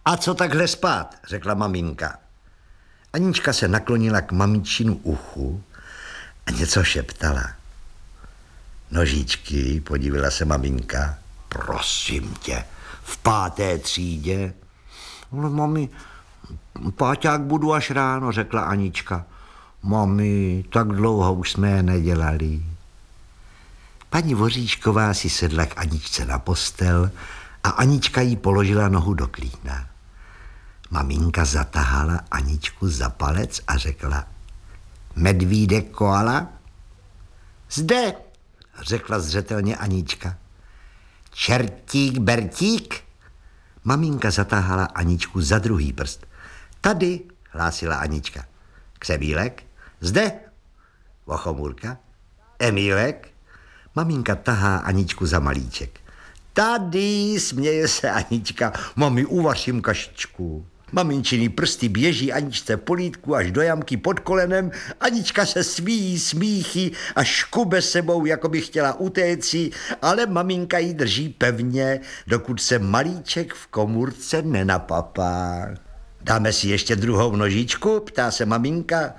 A co takhle spát, řekla maminka. Anička se naklonila k mamičinu uchu a něco šeptala. Nožičky, podívila se maminka. Prosím tě, v 5. třídě? No, mami, páťák budu až ráno, řekla Anička. Mami, tak dlouho už jsme je nedělali. Paní Voříčková si sedla k Aničce na postel a Anička jí položila nohu do klína. Maminka zatahala Aničku za palec a řekla: Medvídek koala? Zde, řekla zřetelně Anička. Čertík Bertík? Maminka zatahala Aničku za druhý prst. Tady, hlásila Anička. Křebílek? Zde. Vochomůrka? Emílek? Maminka tahá Aničku za malíček. Tady, směje se Anička, mami, uvařím kašičku. Maminčiny prsty běží Aničce po lítku až do jamky pod kolenem. Anička se svíjí smíchy a škube sebou, jako by chtěla utéci, ale maminka ji drží pevně, dokud se malíček v komůrce nenapapá. Dáme si ještě druhou nožičku, ptá se maminka.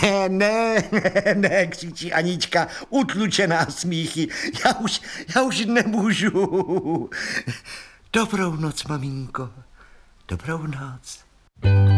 Ne, křičí Anička, utlučená smíchy. Já už nemůžu. Dobrou noc, maminko. Dobrou noc.